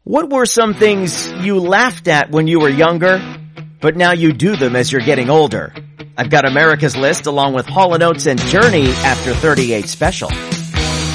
What were some things you laughed at when you were younger, but now you do them as you're getting older? I've got America's List along with Hall & Oates and Journey after 38 special.